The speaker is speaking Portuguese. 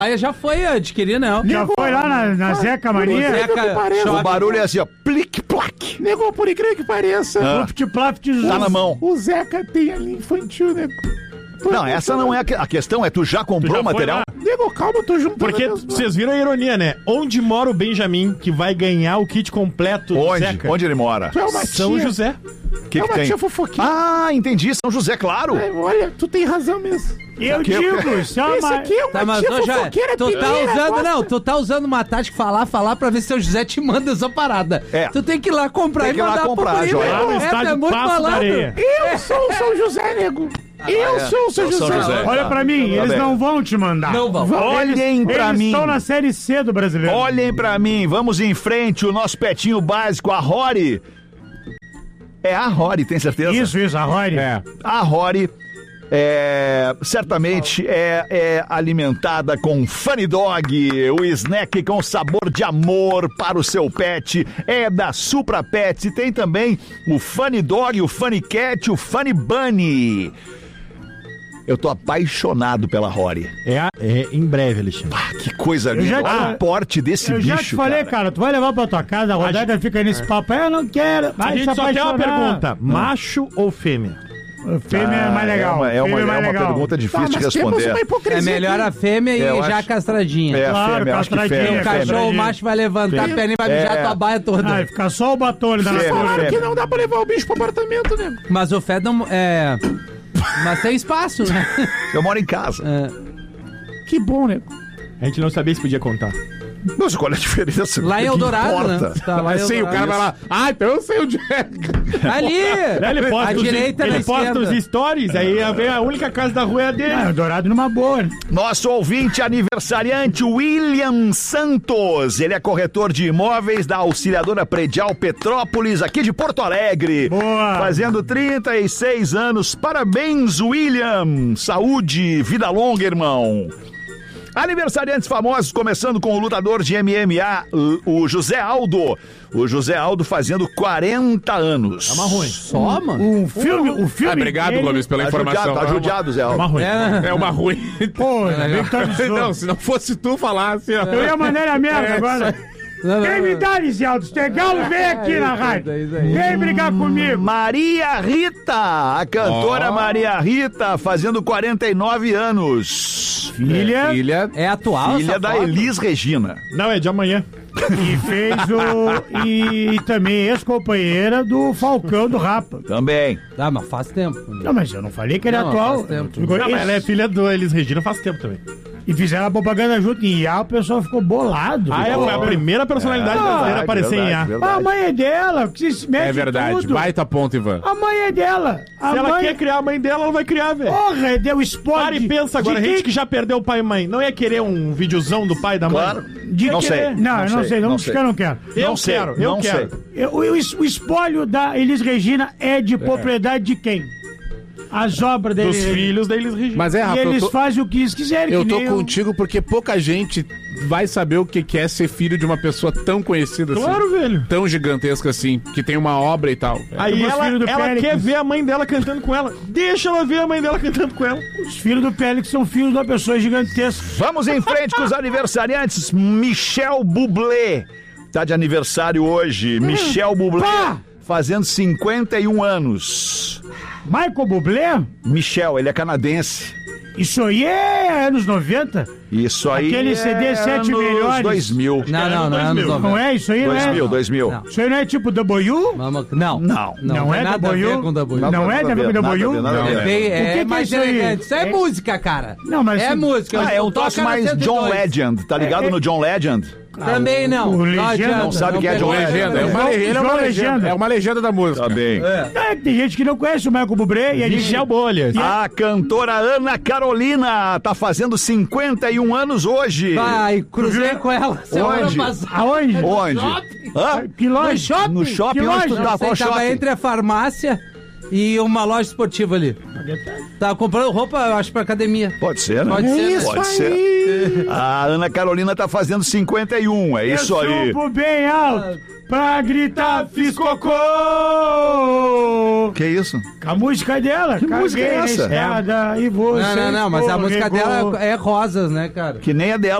Aí já foi adquirir, né? Já foi lá na Zeca Mania? O barulho é assim, ó. Plic-plac. Nego, por incrível que pareça. Tá na mão. O Zeca tem ali infantil, nego. Não, essa não é a questão, é tu já comprou o material? Nego, calma, eu tô juntando. Porque vocês viram a ironia, né? Onde mora o Benjamin, que vai ganhar o kit completo do Zeca? Onde ele mora? Tu é uma São tia. José. Que É uma tem? tia fofoquinha. Ah, entendi, São José, claro. Olha, tu tem razão mesmo. Eu digo, só Esse aqui é uma Tá, mas tia ô, Joé, fofoqueira. tu tá pileira, usando, gosta. não, tu tá usando uma tática falar pra ver se o José te manda essa parada. É. Tu tem que ir lá comprar Tem e que ir lá mandar comprar, pro Joé. Lá no estádio muito Passo da malandro. Areia. Eu sou o São José, nego. Eu sou o São José. Olha pra mim, eles bem. não vão te mandar. Não vão. Olhem pra Eles mim. estão na Série C do Brasileiro. Olhem pra mim, vamos em frente, o nosso petinho básico, a Rory. É a Rory, tem certeza? Isso, a Rory. A Rory certamente é alimentada com Funny Dog, o snack com sabor de amor para o seu pet. É da Supra Pets e tem também o Funny Dog, o Funny Cat, o Funny Bunny. Eu tô apaixonado pela Rory. É em breve, Alexandre. Ah, que coisa linda. já te- Olha o porte desse Eu bicho, já te falei, cara, tu vai levar pra tua casa, a Rodaica fica nesse papo. Eu não quero. A Vai se gente só tem uma apaixonar. pergunta: macho ou fêmea? Fêmea é mais legal. É Fêmea uma legal. pergunta difícil de Temos responder. uma É hipocrisia melhor aqui. a fêmea e Eu já acho- castradinha. É, a Claro, fêmea, acho que castradinha, fêmea. O cachorro fêmea. macho vai levantar a perna e vai mijar a tua baia toda. Ah, fica só o batom ali da Fêmea, natura. Falaram que fêmea. não dá pra levar o bicho pro apartamento, nego. Mas o Fedon é... Mas tem espaço, né? Eu moro em casa. Que bom, nego. A gente não sabia se podia contar. Mas qual é a diferença? Lá em Que Eldorado, importa? né? Tá lá em Sim, o Eldorado. cara vai lá. Ah, então eu sei onde é. Ali! Ele posta, A direita ele na posta esquerda. os stories, aí vem a única casa da rua é a dele. Ah, Dourado numa boa, né? Nosso ouvinte aniversariante, William Santos. Ele é corretor de imóveis da Auxiliadora Predial Petrópolis, aqui de Porto Alegre. Boa. Fazendo 36 anos. Parabéns, William. Saúde, vida longa, irmão. Aniversariantes famosos, começando com o lutador de MMA, o José Aldo. O José Aldo fazendo 40 anos. É uma ruim. Só, mano? O filme. Obrigado, dele- Gomes, pela informação. Tá judiado, Zé Aldo. Uma ruim. É uma ruim. Pô, ainda bem que tu avisou. Não, se não fosse tu falar assim, ó. Eu ia mandar ele a merda agora. Não, Quem me dá, Lisialdo? Se tem galo, vem aqui na rádio. isso aí. Vem brigar comigo. Maria Rita, a cantora Maria Rita, fazendo 49 anos. Filha. É atual Filha essa da foto? Elis Regina. Não, é de amanhã. E fez o. E também ex-companheira do Falcão do Rapa. Também. Ah, mas faz tempo. Não, mas eu não falei que ele é Não, atual. faz tempo. Ficou- Não, mas ela é filha do Elis Regina faz tempo também. E fizeram a propaganda junto em IA, o pessoal ficou bolado. Ah, foi a primeira personalidade brasileira a aparecer em A. Ah, a mãe é dela, que se mete É verdade. tudo. Baita ponto, Ivan. A mãe é dela. A Se ela mãe... quer criar a mãe dela, ela vai criar, velho. Porra, deu spoiler. Para e pensa agora, de gente quem- que já perdeu o pai e mãe, não ia querer um videozão do pai e da mãe? Claro. de Não querer- sei. Não, eu não sei, não, porque eu não quero. Eu Não sei, quero, eu não quero. sei. O espólio da Elis Regina é de propriedade de quem? As obras da Dos Elis Regina. filhos da Elis Regina. Mas é, E Rafa, eles fazem o que eles quiserem. eu que tô nem contigo porque pouca gente vai saber o que é ser filho de uma pessoa tão conhecida assim. Claro, velho. Tão gigantesca assim, que tem uma obra e tal. Aí Os filhos do ela Péricles. quer ver a mãe dela cantando com ela. Deixa ela ver a mãe dela cantando com ela. Os filhos do Pélix são filhos de uma pessoa gigantesca. Vamos em frente com os aniversariantes. Michel Bublé. Tá de aniversário hoje. Michel Bublé. Pá! Fazendo 51 anos. Michael Bublé? Michel, ele é canadense. Isso aí é anos 90? Isso aí Aquele CD 7 anos melhores. 2000. Não, não, não é anos 90. Não é isso aí, não é? 2000. Não. Isso aí não é tipo W? Vamos- Não. Não. Não é tem nada a W? ver com W. Não é da nada a ver, W? nada a ver. É, bem- O que é que mais é isso aí? elegante. Isso é música, cara. Não, mas é isso- música. Ah, é um Toca troço na mais 102. John Legend. Tá ligado no John Legend? Também não. o Não Legenda adianta. não sabe quem é pegou. John Legend, É uma, ele é uma João legenda. Legenda. É uma legenda da música. Tá bem. É, tem gente que não conhece o Michael Bublé e a gente... Michel Bolhas. A cantora Ana Carolina tá fazendo 51 anos hoje. Vai, cruzei com ela semana Onde? passada. Aonde? Onde? Hã? Que loja? No shopping? No shopping? Que Onde tu loja? tá? Não sei, Qual tava shopping? entre a farmácia e uma loja esportiva ali. Tava comprando roupa, eu acho, pra academia. Pode ser, né? Pode ser, né? Pode ser. A Ana Carolina tá fazendo 51, é isso Eu aí. subo bem alto, pra gritar, fiz cocô. Que isso? A música dela. Que música é essa? E você Não, mas a música dela é Rosas, né, cara? Que nem a dela.